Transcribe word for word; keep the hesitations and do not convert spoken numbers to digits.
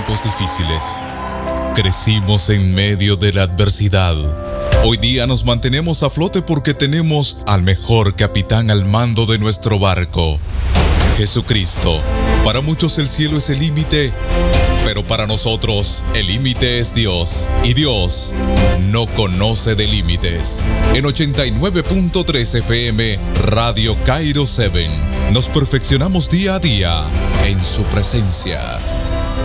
momentos difíciles. Crecimos en medio de la adversidad. Hoy día nos mantenemos a flote porque tenemos al mejor capitán al mando de nuestro barco, Jesucristo. Para muchos el cielo es el límite, pero para nosotros el límite es Dios. Y Dios no conoce de límites. En ochenta y nueve punto tres F M, Radio Cairo siete, nos perfeccionamos día a día en su presencia.